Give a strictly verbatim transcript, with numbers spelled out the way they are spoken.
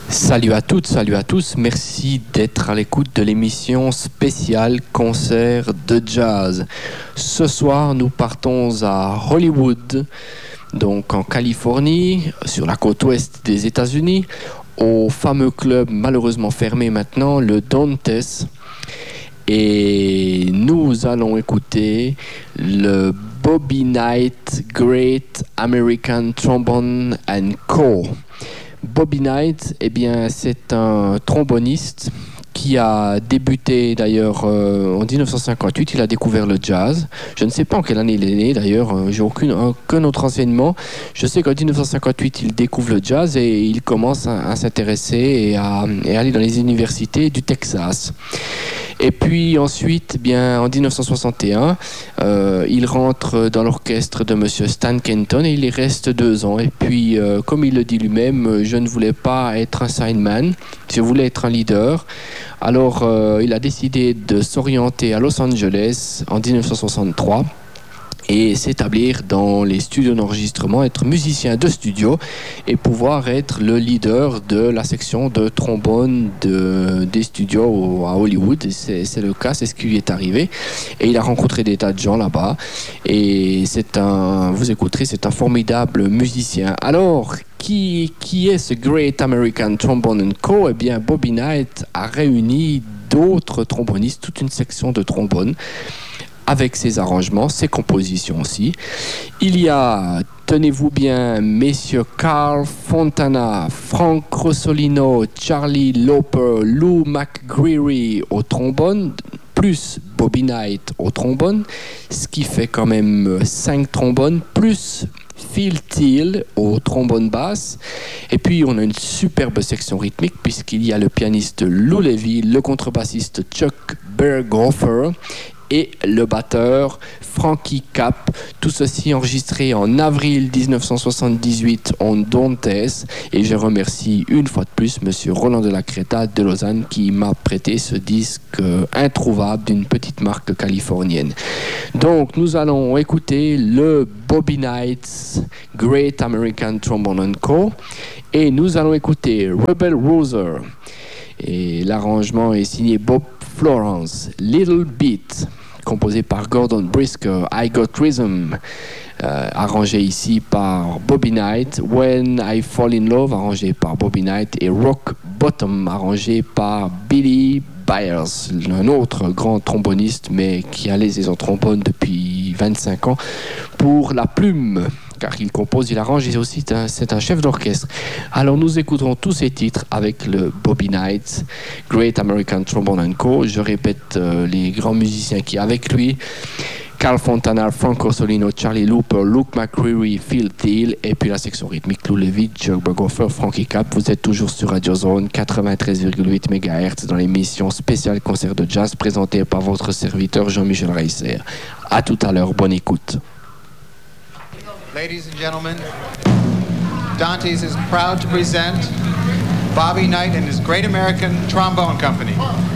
Salut à toutes, salut à tous, merci d'être à l'écoute de l'émission spéciale concert de jazz. Ce soir, nous partons à Hollywood, donc en Californie, sur la côte ouest des États-Unis, au fameux club malheureusement fermé maintenant, le Dantes. Et nous allons écouter le Bobby Knight Great American Trombone and Co. Bobby Knight, eh bien, c'est un tromboniste qui a débuté d'ailleurs euh, en dix-neuf cent cinquante-huit. Il a découvert le jazz. Je ne sais pas en quelle année il est né d'ailleurs, euh, j'ai aucune, aucun autre renseignement. Je sais qu'en dix-neuf cent cinquante-huit, il découvre le jazz et il commence à, à s'intéresser et à, et à aller dans les universités du Texas. Et puis ensuite, bien, en dix-neuf cent soixante et un, euh, il rentre dans l'orchestre de Monsieur Stan Kenton et il y reste deux ans. Et puis, euh, comme il le dit lui-même, je ne voulais pas être un sideman, je voulais être un leader. Alors, euh, il a décidé de s'orienter à Los Angeles en dix-neuf cent soixante-trois. Et s'établir dans les studios d'enregistrement, être musicien de studio et pouvoir être le leader de la section de trombone de, des studios à Hollywood. C'est, c'est le cas, c'est ce qui lui est arrivé. Et il a rencontré des tas de gens là-bas. Et c'est un, vous écouterez, c'est un formidable musicien. Alors, qui, qui est ce Great American Trombone and Co? Eh bien, Bobby Knight a réuni d'autres trombonistes, toute une section de trombone, avec ses arrangements, ses compositions aussi. Il y a, tenez-vous bien, messieurs Carl Fontana, Frank Rosolino, Charlie Lauper, Lou McGreary au trombone, plus Bobby Knight au trombone, ce qui fait quand même cinq trombones, plus Phil Teal au trombone basse. Et puis on a une superbe section rythmique puisqu'il y a le pianiste Lou Levy, le contrebassiste Chuck Berghofer et le batteur Frankie Cap. Tout ceci enregistré en avril dix-neuf cent soixante-dix-huit en Dantes. Et je remercie une fois de plus Monsieur Roland de la Creta de Lausanne qui m'a prêté ce disque introuvable d'une petite marque californienne. Donc nous allons écouter le Bobby Knight's Great American Trombone and Co. Et nous allons écouter Rebel Rouser. Et l'arrangement est signé Bob Florence, Little Beat, composé par Gordon Brisker, I Got Rhythm, euh, arrangé ici par Bobby Knight, When I Fall in Love, arrangé par Bobby Knight, et Rock Bottom, arrangé par Billy Byers, un autre grand tromboniste, mais qui a les en trombone depuis vingt-cinq ans, pour la plume. Car il compose, il arrange et aussi c'est un, c'est un chef d'orchestre. Alors nous écouterons tous ces titres avec le Bobby Knight Great American Trombone and Co. Je répète euh, les grands musiciens qui avec lui: Carl Fontana, Frank Rosolino, Charlie Lauper, Luke McCreary, Phil Teal, et puis la section rythmique Lou Levy, Chuck Berghofer, Frankie Cap. Vous êtes toujours sur Radio Zone quatre-vingt-treize virgule huit mégahertz dans l'émission spéciale concert de jazz présentée par votre serviteur Jean-Michel Reisser. À tout à l'heure, bonne écoute. Ladies and gentlemen, Dantes is proud to present Bobby Knight and his Great American Trombone Company.